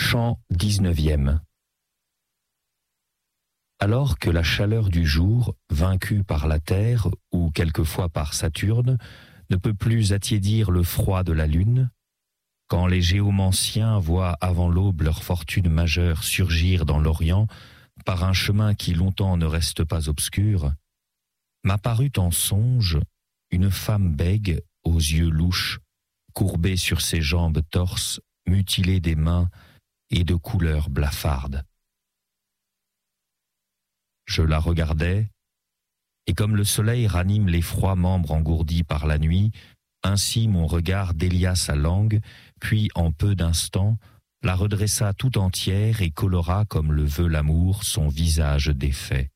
Chant 19e. Alors que la chaleur du jour, vaincue par la terre ou quelquefois par Saturne, ne peut plus attiédir le froid de la lune, quand les géomanciens voient avant l'aube leur fortune majeure surgir dans l'Orient par un chemin qui longtemps ne reste pas obscur, m'apparut en songe une femme bègue aux yeux louches, courbée sur ses jambes torses, mutilée des mains et de couleur blafarde. Je la regardais, et comme le soleil ranime les froids membres engourdis par la nuit, ainsi mon regard délia sa langue, puis en peu d'instants, la redressa tout entière et colora comme le veut l'amour son visage défait.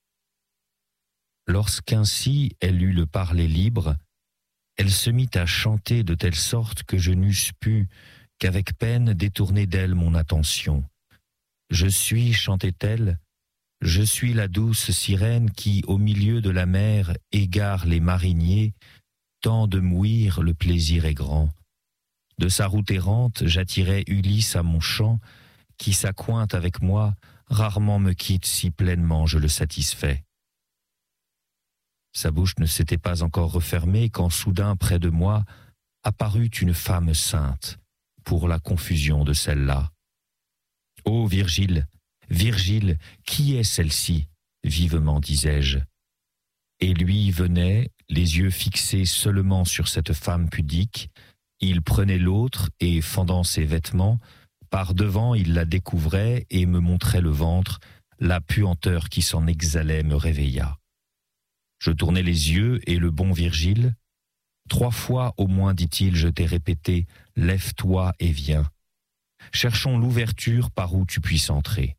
Lorsqu'ainsi elle eut le parler libre, elle se mit à chanter de telle sorte que je n'eusse pu, qu'avec peine, détourner d'elle mon attention. Je suis, chantait-elle, je suis la douce sirène qui, au milieu de la mer, égare les mariniers, tant de mouir le plaisir est grand. De sa route errante, j'attirais Ulysse à mon chant, qui s'accointe avec moi, rarement me quitte si pleinement je le satisfais. Sa bouche ne s'était pas encore refermée quand soudain près de moi apparut une femme sainte, pour la confusion de celle-là. « Ô Virgile, Virgile, qui est celle-ci » vivement disais-je. Et lui venait, les yeux fixés seulement sur cette femme pudique, il prenait l'autre et, fendant ses vêtements, par devant il la découvrait et me montrait le ventre, la puanteur qui s'en exhalait me réveilla. Je tournai les yeux et le bon Virgile, 3 fois au moins, dit-il, je t'ai répété, lève-toi et viens. Cherchons l'ouverture par où tu puisses entrer.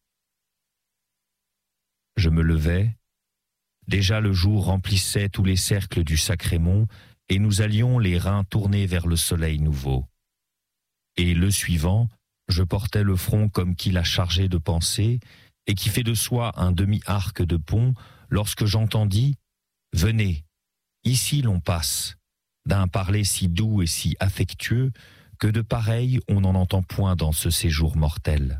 Je me levai. Déjà le jour remplissait tous les cercles du sacré mont et nous allions les reins tournés vers le soleil nouveau. Et le suivant, je portais le front comme qui l'a chargé de pensée et qui fait de soi un demi-arc de pont lorsque j'entendis « Venez, ici l'on passe », d'un parler si doux et si affectueux que de pareil on n'en entend point dans ce séjour mortel.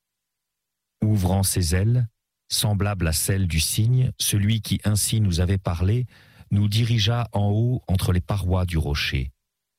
Ouvrant ses ailes, semblable à celle du cygne, celui qui ainsi nous avait parlé nous dirigea en haut entre les parois du rocher.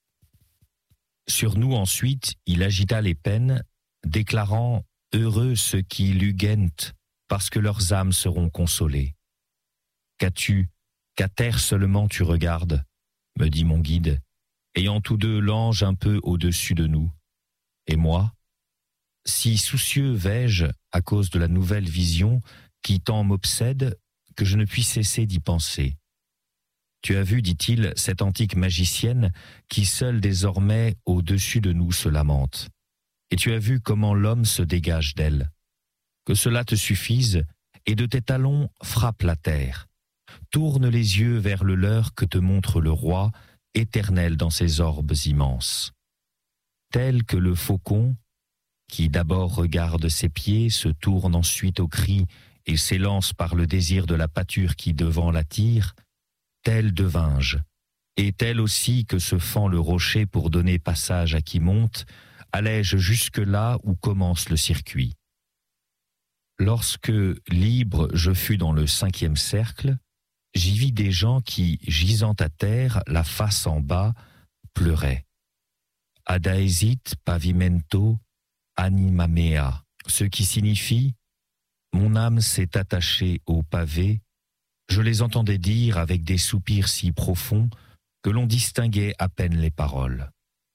Sur nous ensuite, il agita les peines, déclarant « Heureux ceux qui lugent, parce que leurs âmes seront consolées. » Qu'as-tu, qu'à terre seulement tu regardes, me dit mon guide, ayant tous deux l'ange un peu au-dessus de nous. Et moi, si soucieux vais-je, à cause de la nouvelle vision qui tant m'obsède, que je ne puis cesser d'y penser. Tu as vu, dit-il, cette antique magicienne qui seule désormais au-dessus de nous se lamente. Et tu as vu comment l'homme se dégage d'elle. Que cela te suffise, et de tes talons frappe la terre. Tourne les yeux vers le leur que te montre le roi, éternel dans ses orbes immenses. Tel que le faucon, qui d'abord regarde ses pieds, se tourne ensuite au cri et s'élance par le désir de la pâture qui devant l'attire, tel devins-je, et tel aussi que se fend le rocher pour donner passage à qui monte, allais-je jusque là où commence le circuit. Lorsque, libre, je fus dans le 5e cercle, j'y vis des gens qui, gisant à terre, la face en bas, pleuraient. Adaesit pavimento anima mea, ce qui signifie « Mon âme s'est attachée au pavé », je les entendais dire avec des soupirs si profonds que l'on distinguait à peine les paroles.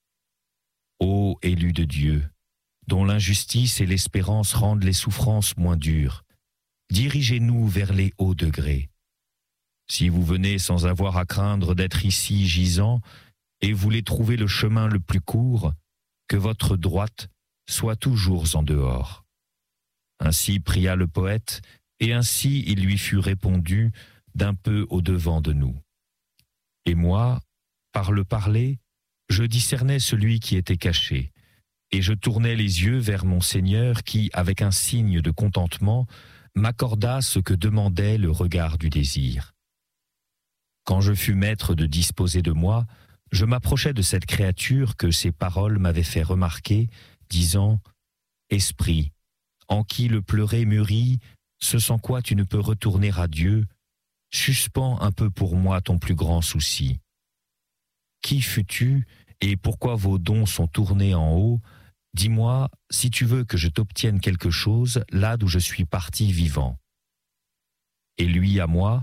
Ô élus de Dieu, dont l'injustice et l'espérance rendent les souffrances moins dures, dirigez-nous vers les hauts degrés. Si vous venez sans avoir à craindre d'être ici gisant et voulez trouver le chemin le plus court, que votre droite soit toujours en dehors. » Ainsi pria le poète, et ainsi il lui fut répondu d'un peu au-devant de nous. Et moi, par le parler, je discernais celui qui était caché, et je tournais les yeux vers mon Seigneur qui, avec un signe de contentement, m'accorda ce que demandait le regard du désir. Quand je fus maître de disposer de moi, je m'approchai de cette créature que ses paroles m'avaient fait remarquer, disant Esprit, en qui le pleurer mûrit, ce sans quoi tu ne peux retourner à Dieu, suspends un peu pour moi ton plus grand souci. Qui fus-tu et pourquoi vos dons sont tournés en haut? Dis-moi si tu veux que je t'obtienne quelque chose là d'où je suis parti vivant. Et lui à moi,